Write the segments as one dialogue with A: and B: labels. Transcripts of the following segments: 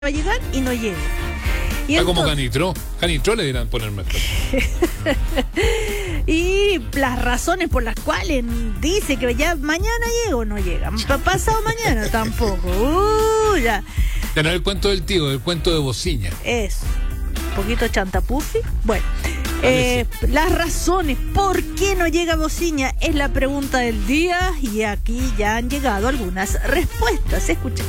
A: va a llegar y no llega. Y
B: está como Canitro. Canitro le dirán poner mejor.
A: Y las razones por las cuales dice que ya mañana llega o no llega. Pasado mañana tampoco. Ya.
B: Ya no es el cuento del tío, el cuento de Bociña.
A: Eso. Un poquito chantapufi. Bueno. Las razones por qué no llega Bociña es la pregunta del día y aquí ya han llegado algunas respuestas. Escuchen.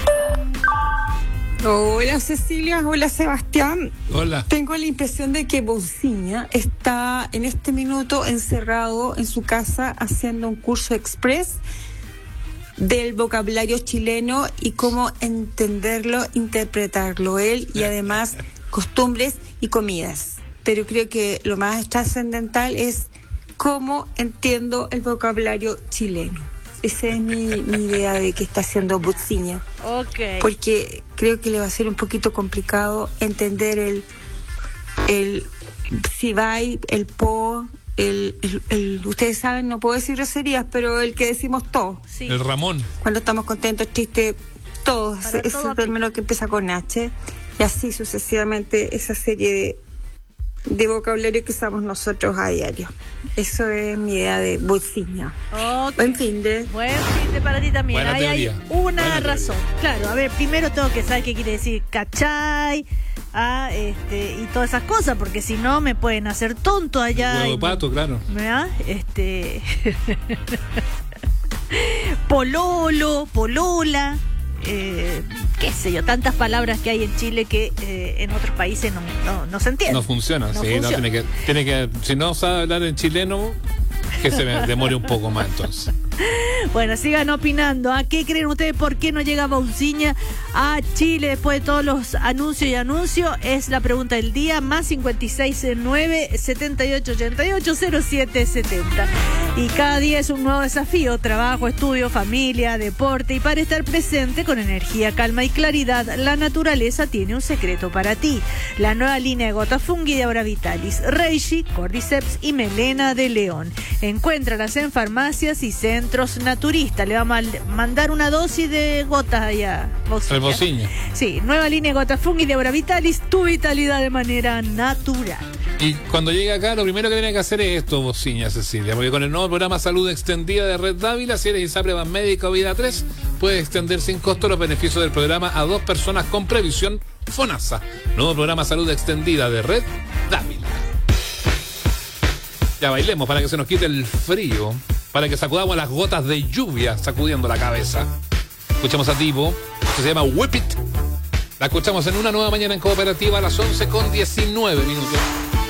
C: Hola Cecilia, hola Sebastián.
B: Hola.
C: Tengo la impresión de que Bociña está en este minuto encerrado en su casa haciendo un curso express del vocabulario chileno y cómo entenderlo, interpretarlo él y además costumbres y comidas. Pero creo que lo más trascendental es cómo entiendo el vocabulario chileno. Esa es mi idea de que está haciendo Bociña.
A: Okay.
C: Porque creo que le va a ser un poquito complicado entender el si va, el po, ustedes saben, no puedo decir groserías, pero el que decimos todo.
A: Sí.
B: El Ramón.
C: Cuando estamos contentos, tristes, todo. Ese término que empieza con H. Y así sucesivamente esa serie de vocabulario que usamos nosotros a diario. Eso es mi idea de Bociña.
A: Okay.
C: Buen fin de...
A: Buen fin de para ti también.
B: Buena
A: Ahí hay
B: teoría.
A: una
B: Buena
A: razón. Claro, a ver, primero tengo que saber qué quiere decir cachai, y todas esas cosas, porque si no me pueden hacer tonto allá.
B: Huevo de pato, claro.
A: ¿Verdad? Pololo, polola, qué sé yo, tantas palabras que hay en Chile que en otros países no se entienden.
B: No funciona,
A: No
B: sí,
A: funciona.
B: No, tiene que, si no sabe hablar en chileno, que se me demore un poco más entonces.
A: Bueno, sigan opinando. ¿A qué creen ustedes? ¿Por qué no llega Bociña a Chile después de todos los anuncios? Es la pregunta del día. Más 569-7888-0770. Y cada día es un nuevo desafío. Trabajo, estudio, familia, deporte. Y para estar presente con energía, calma y claridad, la naturaleza tiene un secreto para ti. La nueva línea de gotas fungi de Aura Vitalis, Reishi, Cordyceps y Melena de León. Encuéntralas en farmacias y centros naturistas. Le vamos a mandar una dosis de gotas allá.
B: El Bociña.
A: Sí, nueva línea de gotas fungi de Aura Vitalis, tu vitalidad de manera natural.
B: Y cuando llega acá, lo primero que tiene que hacer es esto, Bociña, Cecilia, porque con el nuevo programa Salud Extendida de Red Dávila, si eres ISAPRE, Banmédica o Vida 3, puedes extender sin costo los beneficios del programa a 2 personas con previsión FONASA. Nuevo programa Salud Extendida de Red Dávila. Ya bailemos para que se nos quite el frío, para que sacudamos las gotas de lluvia sacudiendo la cabeza. Escuchamos a Divo, que se llama Whip It. La escuchamos en una nueva mañana en Cooperativa a las 11:19 minutos.